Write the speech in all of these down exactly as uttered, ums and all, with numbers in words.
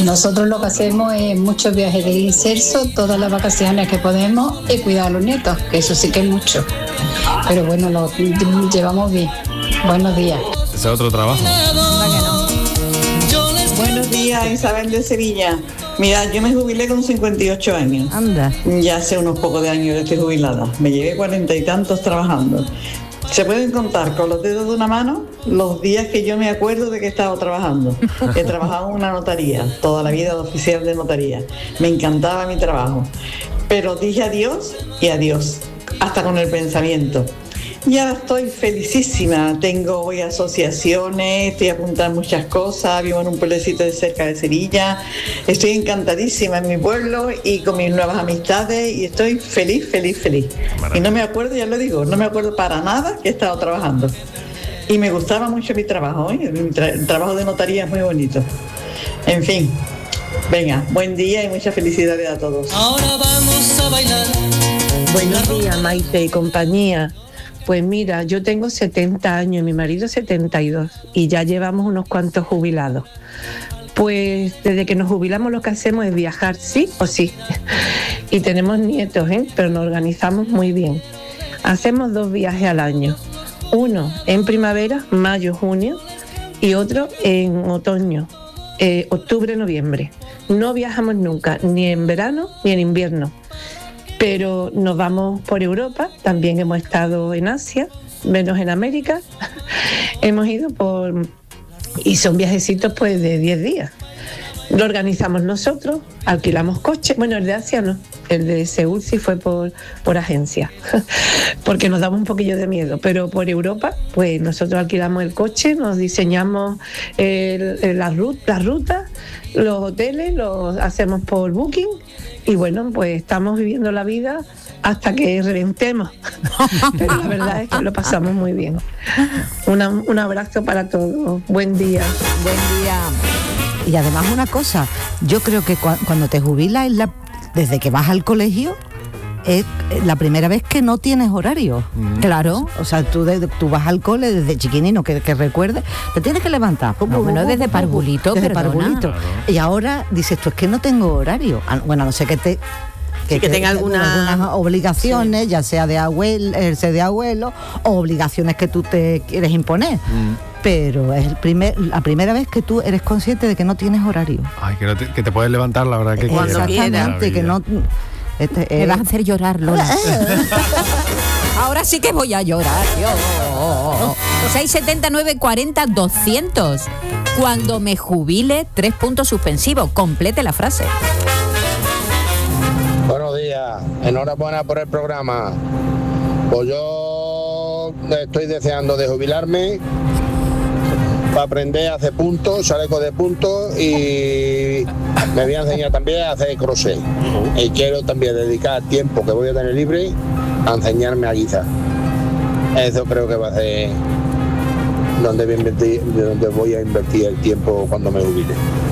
Nosotros lo que hacemos es muchos viajes de inserso, todas las vacaciones que podemos y cuidar a los nietos, que eso sí que es mucho. Pero bueno, lo llevamos bien. Buenos días. Ese es otro trabajo. Buenos días, Isabel de Sevilla. Mira, yo me jubilé con cincuenta y ocho años. Anda. Ya hace unos pocos de años que estoy jubilada. Me llevé cuarenta y tantos trabajando. Se pueden contar con los dedos de una mano los días que yo me acuerdo de que he estado trabajando. He trabajado en una notaría, toda la vida de oficial de notaría. Me encantaba mi trabajo. Pero dije adiós y adiós, hasta con el pensamiento. Y ahora estoy felicísima, tengo voy a asociaciones, estoy apuntando muchas cosas, vivo en un pueblecito de cerca de Sevilla, estoy encantadísima en mi pueblo y con mis nuevas amistades y estoy feliz, feliz, feliz. Y no me acuerdo, ya lo digo, no me acuerdo para nada que he estado trabajando. Y me gustaba mucho mi trabajo, ¿eh? El, tra- el trabajo de notaría es muy bonito. En fin, venga, buen día y muchas felicidades a todos. Ahora vamos a bailar. Buenos días, Maite y compañía. Pues mira, yo tengo setenta años y mi marido setenta y dos y ya llevamos unos cuantos jubilados. Pues desde que nos jubilamos lo que hacemos es viajar, sí o sí. Y tenemos nietos, ¿eh? Pero nos organizamos muy bien. Hacemos dos viajes al año. Uno en primavera, mayo, junio, y otro en otoño, eh, octubre, noviembre. No viajamos nunca, ni en verano ni en invierno. Pero nos vamos por Europa, también hemos estado en Asia, menos en América. Hemos ido por... y son viajecitos pues de diez días. Lo organizamos nosotros, alquilamos coches. Bueno, el de Asia no, el de Seúl sí fue por, por agencia, porque nos daba un poquillo de miedo. Pero por Europa, pues nosotros alquilamos el coche, nos diseñamos el, el, la, ruta, la ruta, los hoteles, los hacemos por Booking. Y bueno, pues estamos viviendo la vida hasta que reventemos. Pero la verdad es que lo pasamos muy bien. Una, un abrazo para todos. Buen día. Buen día. Y además una cosa, yo creo que cu- cuando te jubilas, es la, desde que vas al colegio, es la primera vez que no tienes horario. Mm. Claro. O sea, tú, de, tú vas al cole desde chiquinino, que, que recuerdes, te tienes que levantar. No, bueno, desde parvulito, desde perdona. parvulito. Claro. Y ahora dices, tú es que no tengo horario. Ah, bueno, a no sé que te... Sí, que tenga alguna- algunas obligaciones, sí, ya sea de abuelo, ser de abuelo, o obligaciones que tú te quieres imponer. Mm. Pero es el primer, la primera vez que tú eres consciente de que no tienes horario. Ay, que, no te, que te puedes levantar la verdad que Cuando quieras. Exactamente, que no... Este, Me eh, vas a hacer llorar, Lola. Ahora sí que voy a llorar. Yo. seis setenta y nueve cuarenta doscientos. Cuando me jubile, tres puntos suspensivos. Complete la frase. Buenos días, enhorabuena por el programa. Pues yo estoy deseando de jubilarme para aprender a hacer puntos, chaleco de puntos, y me voy a enseñar también a hacer crochet. Y quiero también dedicar tiempo que voy a tener libre a enseñarme a guisar. Eso creo que va a ser donde voy a invertir, donde voy a invertir el tiempo cuando me jubile.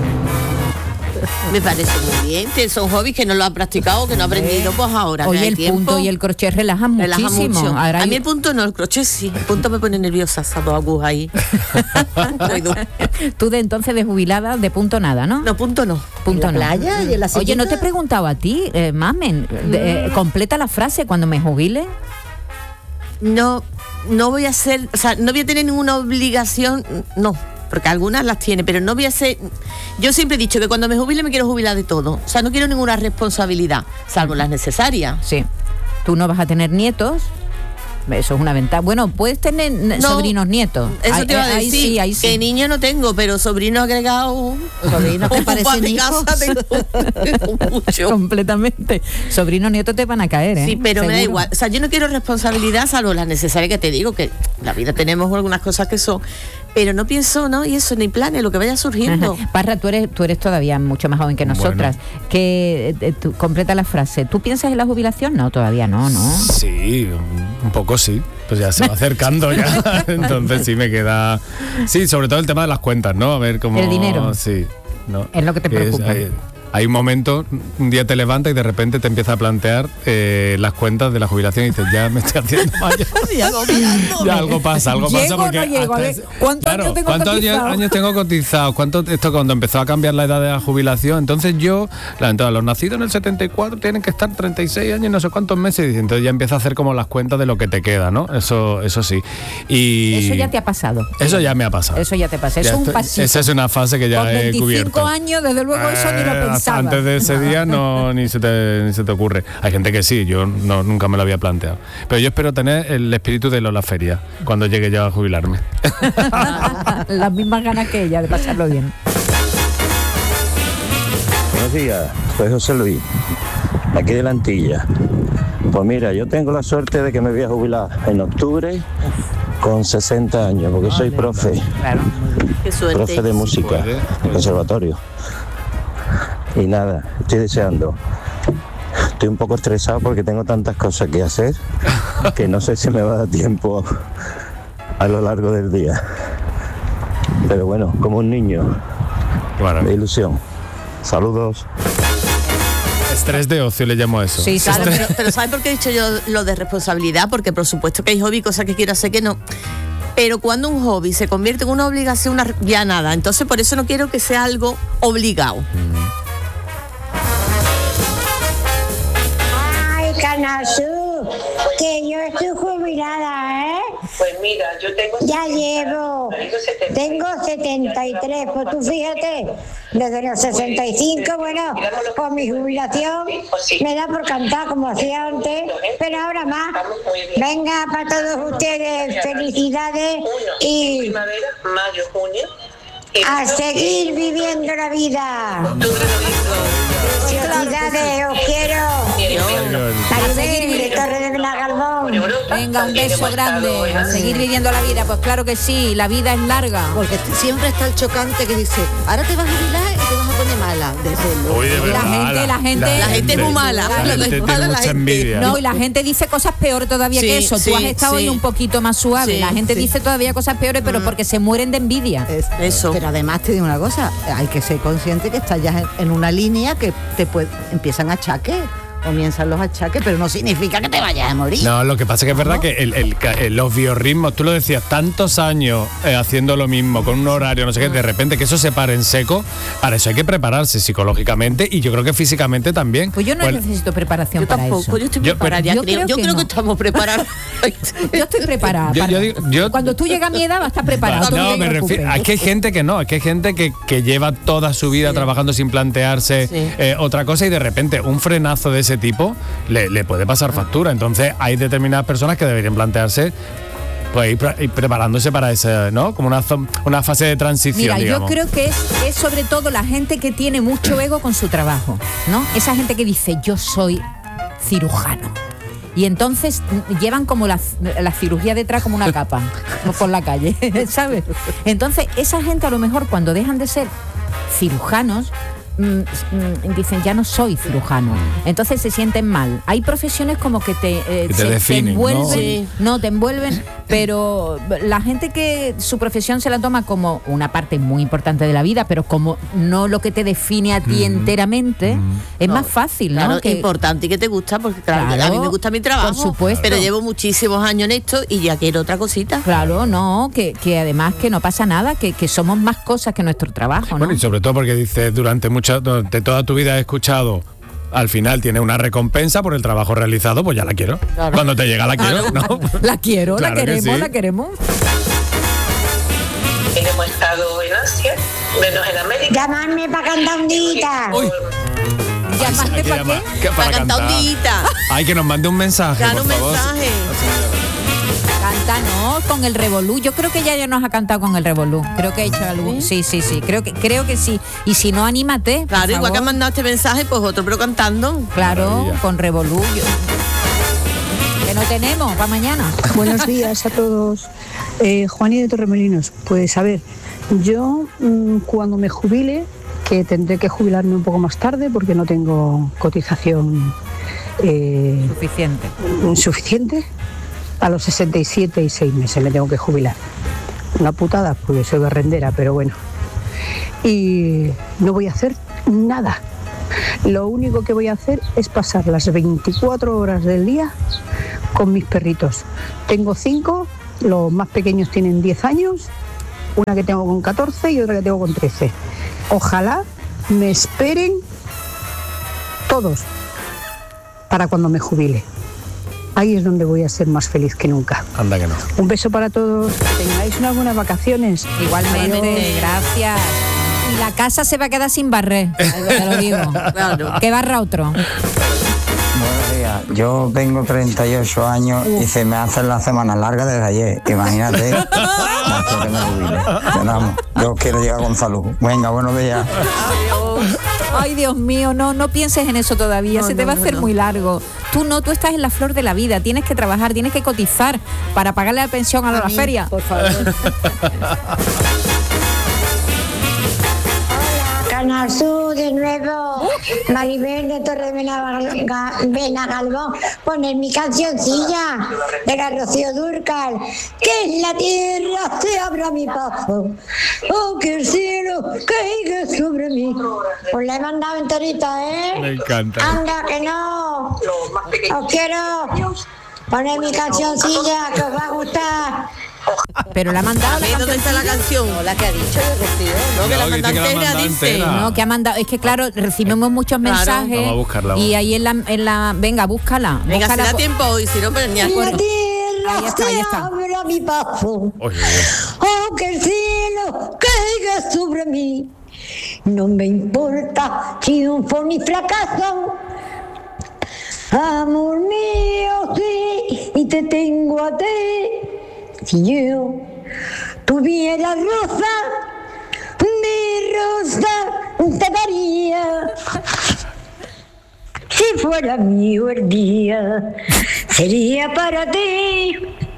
Me parece muy bien. Que son hobbies que no lo han practicado, que no han aprendido, pues ahora. Hoy que hay el tiempo, punto y el crochet relajan relaja muchísimo. mucho. Ahora A hay- mí el punto no, el crochet sí. El punto me pone nerviosa, esas dos agujas ahí. Muy duro. Tú de entonces de jubilada, de punto nada, ¿no? No, punto no. Punto ¿En la no. playa y en la Oye, no sillita? te he preguntado a ti, eh, Mamen. de- eh, completa la frase cuando me jubile. No, no voy a hacer, o sea, no voy a tener ninguna obligación, no, porque algunas las tiene, pero no voy a ser, yo siempre he dicho que cuando me jubile me quiero jubilar de todo, o sea, no quiero ninguna responsabilidad, salvo las necesarias. Sí. Tú no vas a tener nietos. Eso es una ventaja. Bueno, puedes tener n- No, sobrinos nietos. Eso Ahí- te iba a ahí decir, sí, ahí sí. que niño no tengo, pero sobrino agregado, Sobrinos que un par parecen de hijos. casa tengo, tengo mucho. Completamente. Sobrinos nietos te van a caer, ¿eh? Sí, pero me da Seguro. igual. O sea, yo no quiero responsabilidad salvo las necesarias que te digo, que la vida tenemos algunas cosas que son, pero no pienso, ¿no? Y eso, ni planes, lo que vaya surgiendo. Ajá. Parra, tú eres, tú eres todavía mucho más joven que nosotras. Que eh, tú, completa la frase. ¿Tú piensas en la jubilación? No, todavía no, ¿no? Sí, un- un poco sí. Pues ya se va acercando ya. Entonces sí me queda... Sí, sobre todo el tema de las cuentas, ¿no? A ver cómo... El dinero. Sí. ¿no? Es lo que te Que es- preocupa. hay- hay un momento, un día te levantas y de repente te empiezas a plantear eh, las cuentas de la jubilación y dices, ya me estoy haciendo mayor. Ya algo pasa, algo pasa. ¿Llego o no llego? A ver, ¿cuántos claro, años tengo ¿cuántos cotizado? años, años tengo cotizados? ¿Cuánto, esto cuando empezó a cambiar la edad de la jubilación? Entonces yo, la, entonces, los nacidos en el setenta y cuatro tienen que estar treinta y seis años y no sé cuántos meses. Y entonces ya empieza a hacer como las cuentas de lo que te queda, ¿no? Eso, eso sí. Y Eso ya te ha pasado. Eso ya me ha pasado. Eso ya te pasa. Eso Ya es un estoy- pasito. Esa es una fase que ya Con he veinticinco cubierto. años, desde luego, eso ni lo Eh, pensaba. Antes de ese día no ni se, te, ni se te ocurre. Hay gente que sí, yo no, nunca me lo había planteado. Pero yo espero tener el espíritu de Lola Feria cuando llegue yo a jubilarme. Las mismas ganas que ella de pasarlo bien. Buenos días, soy José Luis, aquí de la Antilla. Pues mira, yo tengo la suerte de que me voy a jubilar en octubre con sesenta años, porque soy profe, Qué suerte. profe de música, en conservatorio. Y nada, estoy deseando. Estoy un poco estresado porque tengo tantas cosas que hacer que no sé si me va a dar tiempo a lo largo del día. Pero bueno, como un niño, de ilusión. Saludos. Estrés de ocio le llamo a eso. Sí, claro, Estrés- pero, pero ¿sabes por qué he dicho yo lo de responsabilidad? Porque por supuesto que hay hobby, cosas que quiero hacer que no. Pero cuando un hobby se convierte en una obligación, una, ya nada. Entonces por eso no quiero que sea algo obligado. Ay, Canasú, que yo estoy jubilada, ¿eh? Pues mira, yo tengo... Ya llevo, tengo setenta y tres, pues tú fíjate, desde los sesenta y cinco, bueno, por mi jubilación me da por cantar como hacía antes, pero ahora más. Venga, para todos ustedes, felicidades y Primavera, mayo, junio. a seguir viviendo la vida. Felicidades, os quiero. Maribel, de Torre de Benagalbón. Venga, un beso grande. A seguir viviendo la vida. Pues claro que sí, la vida es larga. Porque siempre está el chocante que dice, ahora te vas a jubilar y te vas a poner mala. Desde luego. Uy, de La verdad, gente, la gente, La gente es muy mala. La La gente gente tiene mala, la mucha gente. envidia. No, y la gente dice cosas peor todavía Sí, que eso. sí, Tú has estado sí. hoy un poquito más suave. Sí, la gente sí. dice todavía cosas peores, pero porque se mueren de envidia. Es- Eso. Pero además te digo una cosa, hay que ser consciente que estás ya en, en una línea que te puede, empiezan achaques, comienzan los achaques, pero no significa que te vayas a morir. No, lo que pasa es que es verdad que el, el ca- el- los biorritmos, tú lo decías, tantos años eh, haciendo lo mismo, con un horario, no sé qué, de repente que eso se pare en seco, para eso hay que prepararse psicológicamente y yo creo que físicamente también. Pues yo no Pues- necesito preparación Yo para tampoco, eso. yo estoy Yo- preparada. yo ya creo, creo yo que creo no. que estamos preparados. Yo estoy preparada. Yo- para- yo digo- yo- Cuando tú llegas a mi edad vas a estar preparado. tú No, te me preocupes. refiero. Es que hay gente que no, es que hay gente que, que lleva toda su vida trabajando sin plantearse Sí. eh, otra cosa y de repente un frenazo de ese tipo le, le puede pasar factura. Entonces hay determinadas personas que deberían plantearse. Pues ir, pre- ir preparándose para ese, ¿no? Como una, zo- una fase de transición, Mira, yo digamos. creo que es, es sobre todo la gente que tiene mucho ego con su trabajo, ¿no? Esa gente que dice, yo soy cirujano. Y entonces mm, llevan como la, la cirugía detrás como una capa, no por la calle, ¿sabes? Entonces, esa gente a lo mejor cuando dejan de ser cirujanos, mm, mm, dicen, ya no soy cirujano. Entonces se sienten mal. Hay profesiones como que te, eh, Que te se- definen, ¿no? envuelven, Sí. no, te envuelven, pero la gente que su profesión se la toma como una parte muy importante de la vida, pero como no lo que te define a ti enteramente, es más fácil, ¿no? Claro, Que- importante y que te gusta, porque claro, Claro, a mí me gusta mi trabajo, por supuesto. pero llevo muchísimos años en esto y ya quiero otra cosita. Claro, no, que, que además que no pasa nada, que, que somos más cosas que nuestro trabajo, ¿no? Bueno, y sobre todo porque dices, durante mucha, durante toda tu vida he escuchado, al final tiene una recompensa por el trabajo realizado, pues ya la quiero. Claro. Cuando te llega la quiero, ¿no? La quiero, Claro la que queremos, sí. la queremos. Hemos estado en Asia, menos en América. Llamadme para cantar un día. ¿Llamaste Hay que para qué? llamar- que para cantar. Ay, que nos mande un mensaje, Claro, por un favor. mensaje. Canta, no, con el revolú. Yo creo que ella ya nos ha cantado con el revolú. Creo que ha hecho algún. Sí, sí, sí. Creo que, creo que sí. Y si no, anímate. por Claro, igual que han favor. mandado este mensaje, pues otro, pero cantando. Claro, Maravilla. con revolú. Yo- Que no tenemos para mañana. Buenos días a todos. Eh, Juani de Torremolinos. Pues a ver, yo mm, cuando me jubile, que tendré que jubilarme un poco más tarde porque no tengo cotización eh, suficiente. suficiente, a los sesenta y siete y seis meses me tengo que jubilar. Una putada porque soy barrendera, pero bueno. Y no voy a hacer nada, Lo único que voy a hacer es pasar las veinticuatro horas del día con mis perritos. Tengo cinco, los más pequeños tienen diez años, una que tengo con catorce y otra que tengo con trece. Ojalá me esperen todos para cuando me jubile. Ahí es donde voy a ser más feliz que nunca. Anda que no. Un beso para todos, que tengáis unas buenas vacaciones. Igualmente, Adiós. gracias. Y la casa se va a quedar sin barrer, te lo digo. Claro. Que barra otro. Buenos días, yo tengo treinta y ocho años y se me hace la semana larga desde ayer. Imagínate, no, que me jubile. Pero vamos, yo quiero llegar con salud. Venga, buenos días. Ay, Dios mío, no, no pienses en eso todavía, No, se te no, va a no, hacer no. muy largo. Tú no, tú estás en la flor de la vida, tienes que trabajar, tienes que cotizar para pagarle la pensión a, A la mí, feria. por favor. Canal Sur de nuevo, Maribel de Torrevenagalbón, poner mi cancioncilla de la Rocío Dúrcal, que en la tierra se abra mi paso, oh que el cielo caiga sobre mí. Pues la he mandado enterita, ¿eh? Me encanta. Anda que no, os quiero poner mi cancioncilla que os va a gustar. Pero la ha mandado A ver, ¿dónde está la canción? No, la que ha dicho de Rocío. No, que No, la dice manda que la entera, manda dice. entera. No, que ha mandado, es que claro, recibimos muchos Claro. mensajes. Vamos a buscarla, Y vamos. ahí en la, en la venga, búscala. Venga, si búscala da por- tiempo hoy, si no, pues ni En la acuerdo. tierra Ahí está, ahí se está. abra mi paso. Oye, oye. Oh, que el cielo caiga sobre mí. No me importa triunfo ni fracaso. Amor mío, sí, y te tengo a ti. Si yo tuviera rosa, mi rosa te daría. Si fuera mío el día, sería para ti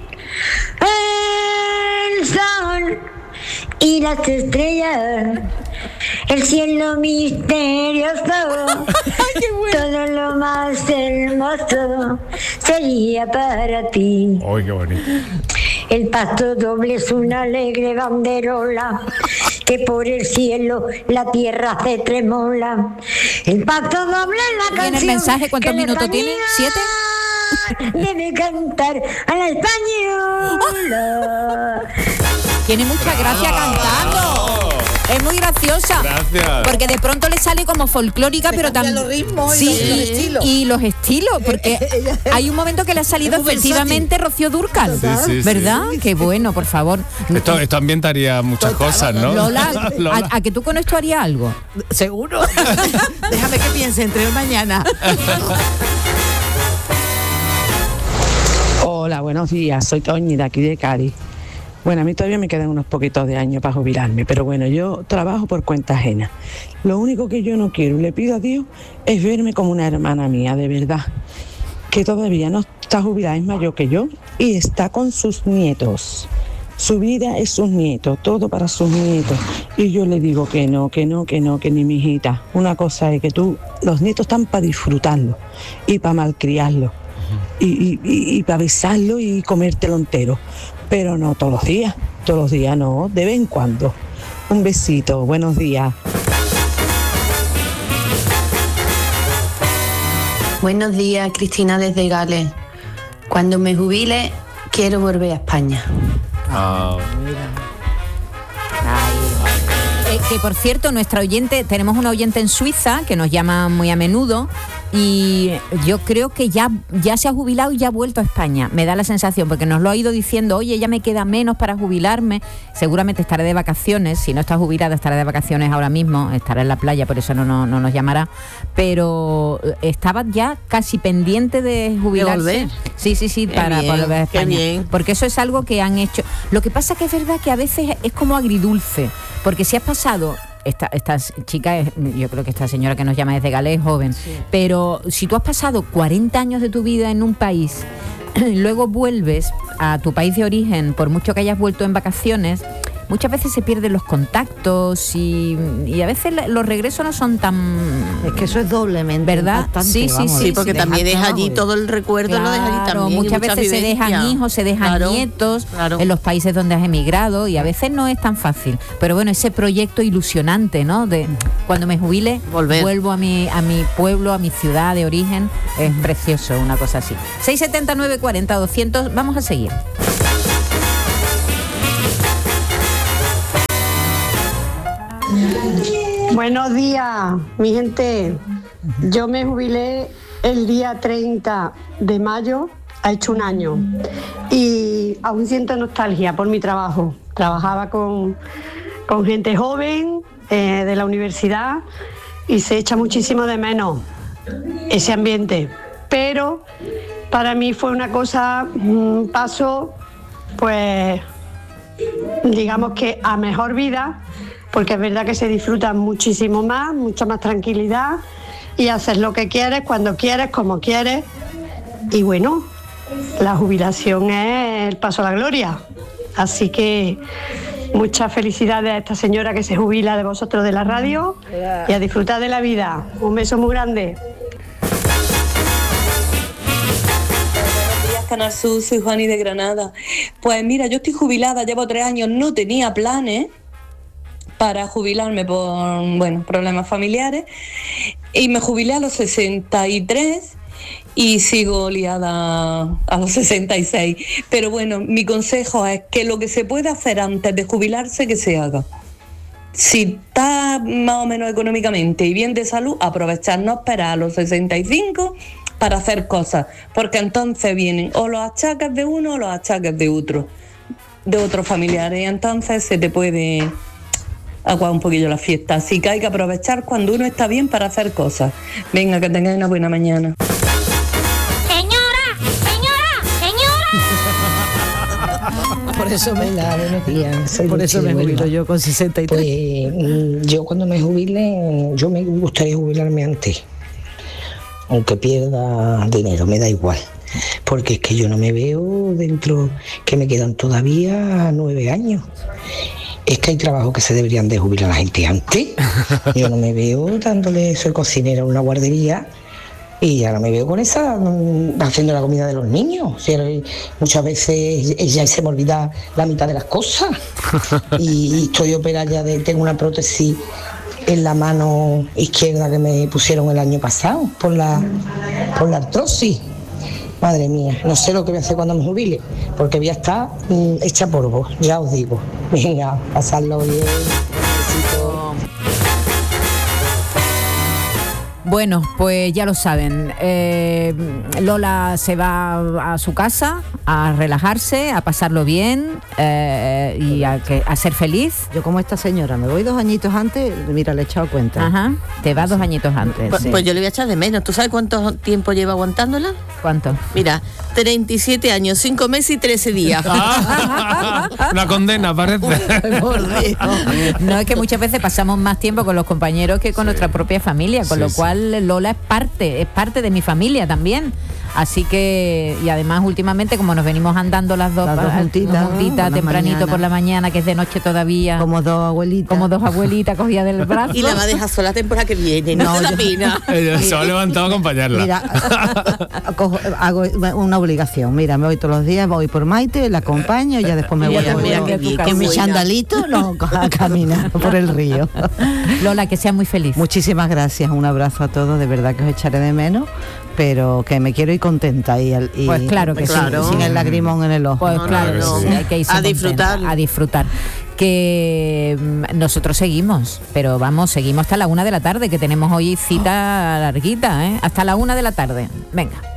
el sol y las estrellas, el cielo misterioso, todo lo más hermoso sería para ti. Uy, qué bonito. El paso doble es una alegre banderola que por el cielo la tierra se tremola. El paso doble es la ¿Tiene canción. el mensaje? ¿Cuántos que la minutos tiene? España ¿Siete? Debe cantar a la española. Tiene mucha gracia cantando. Es muy graciosa. Gracias. Porque de pronto le sale como folclórica, Se pero cambia también. los ritmos y Sí, los- los estilos. y los estilos, porque Ella- hay un momento que le ha salido Es muy efectivamente Rocío Dúrcal. Sí, sí, sí. ¿Verdad? Qué bueno, por favor. Esto, esto ambientaría muchas cosas, ¿no? Lola, Lola. ¿a, a que tú con esto harías algo? ¿Seguro? Déjame que piense entre hoy y mañana. Hola, buenos días. Soy Toñi de aquí de Cádiz. Bueno, a mí todavía me quedan unos poquitos de años para jubilarme, pero bueno, yo trabajo por cuenta ajena. Lo único que yo no quiero y le pido a Dios es verme como una hermana mía, de verdad, que todavía no está jubilada, es mayor que yo y está con sus nietos. Su vida es sus nietos, todo para sus nietos. Y yo le digo que no, que no, que no, que ni mi hijita. Una cosa es que tú, los nietos están para disfrutarlo y para malcriarlo. Y, y, y, y para besarlo y comértelo entero. Pero no todos los días, todos los días no, de vez en cuando. Un besito, buenos días. Buenos días, Cristina desde Gales. Cuando me jubile, quiero volver a España. Ah, Eh, que por cierto, nuestra oyente, tenemos una oyente en Suiza que nos llama muy a menudo y yo creo que ya, ya se ha jubilado y ya ha vuelto a España. Me da la sensación, porque nos lo ha ido diciendo, oye, ya me queda menos para jubilarme. Seguramente estaré de vacaciones, si no está jubilada estará de vacaciones ahora mismo, estará en la playa, por eso no, no, no nos llamará. Pero estaba ya casi pendiente de jubilarse. volver. Sí, sí, sí, Qué para, bien, para volver a qué España. bien. Porque eso es algo que han hecho. Lo que pasa que es verdad que a veces es como agridulce, porque si has pasado, esta, esta chica, es, yo creo que esta señora que nos llama desde Gales es joven, pero si tú has pasado cuarenta años de tu vida en un país, luego vuelves a tu país de origen, por mucho que hayas vuelto en vacaciones, muchas veces se pierden los contactos y, y a veces los regresos no son tan... Es que eso es doblemente ¿verdad? impactante, Sí, sí, vamos, sí. Sí, porque también deja allí todo el recuerdo, Claro, lo deja allí también. y muchas veces se vivencias. dejan hijos, se dejan Claro, nietos claro. en los países donde has emigrado y a veces no es tan fácil. Pero bueno, ese proyecto ilusionante, ¿no? De cuando me jubile, Volver. vuelvo a mi, a mi pueblo, a mi ciudad de origen, es precioso, una cosa así. seis setenta, nueve cuarenta, doscientos, vamos a seguir. Buenos días, mi gente. Yo me jubilé el día treinta de mayo, ha hecho un año, y aún siento nostalgia por mi trabajo. Trabajaba con, con gente joven eh, de la universidad y se echa muchísimo de menos ese ambiente. Pero para mí fue una cosa, un paso, pues, digamos que a mejor vida, porque es verdad que se disfruta muchísimo más, mucha más tranquilidad y haces lo que quieres, cuando quieres, como quieres. Y bueno, la jubilación es el paso a la gloria. Así que muchas felicidades a esta señora que se jubila de vosotros de la radio y a disfrutar de la vida. Un beso muy grande. Canal Sur, soy Juani de Granada. Pues mira, yo estoy jubilada, llevo tres años, no tenía planes para jubilarme por, bueno, problemas familiares, y me jubilé a los sesenta y tres y sigo liada a los sesenta y seis. Pero bueno, mi consejo es que lo que se puede hacer antes de jubilarse, que se haga. Si está más o menos económicamente y bien de salud, aprovechar, no esperar a los sesenta y cinco para hacer cosas, porque entonces vienen o los achaques de uno o los achaques de otro, de otros familiares, y entonces se te puede aguar un poquillo la fiesta. Así que hay que aprovechar cuando uno está bien para hacer cosas. Venga, que tengáis una buena mañana. Por eso me, Hola, buenos días. Soy por Luchi eso me de jubilo Huelva. yo con sesenta y tres. Pues mm, yo cuando me jubile, yo me gustaría jubilarme antes. Aunque pierda dinero, me da igual. Porque es que yo no me veo dentro, que me quedan todavía nueve años. Es que hay trabajos que se deberían de jubilar a la gente antes. Yo no me veo dándole, soy cocinera en una guardería y ya no me veo con esa, mm, haciendo la comida de los niños. O sea, muchas veces ya se me olvida la mitad de las cosas. Y estoy operada ya, de, tengo una prótesis en la mano izquierda que me pusieron el año pasado por la, por la artrosis. Madre mía, no sé lo que voy a hacer cuando me jubile, porque voy a estar mm, hecha polvo, ya os digo. Venga, pasadlo bien. Bueno, pues ya lo saben. Eh, Lola se va a su casa a relajarse, a pasarlo bien eh, y a, que, a ser feliz. Yo como esta señora me voy dos añitos antes, mira, le he echado cuenta. Ajá, te vas dos añitos antes. Pues, sí. pues yo le voy a echar de menos. ¿Tú sabes cuánto tiempo lleva aguantándola? ¿Cuánto? Mira, treinta y siete años, cinco meses y trece días. Una condena, parece. No, es que muchas veces pasamos más tiempo con los compañeros que con nuestra propia familia, con Sí, lo sí. cual Lola es parte, es parte de mi familia también. Así que, y además últimamente como nos venimos andando las dos, Las dos pa- juntitas, juntitas por la tempranito mañana. por la mañana, que es de noche todavía. Como dos abuelitas. Como dos abuelitas cogidas del brazo. Y la va a dejar sola la temporada que viene. No, No, te da yo- pena. Ella se ha levantado a acompañarla. Mira, cojo- hago una obligación. Mira, me voy todos los días, voy por Maite, la acompaño y ya después me Y voy ya a te vuelves a tu casa. con mi Buena. chandalito no, a caminar por el río. Lola, que sea muy feliz. Muchísimas gracias, un abrazo a todos, de verdad que os echaré de menos, pero que me quiero ir contenta y, al- y Pues claro que sin, sí. sin el lagrimón en el ojo. Pues No, claro, no, sí, no. hay que irse A contenta, disfrutar. a disfrutar. Que mm, nosotros seguimos, pero vamos, seguimos hasta la una de la tarde, que tenemos hoy cita larguita, ¿eh? Hasta la una de la tarde. Venga.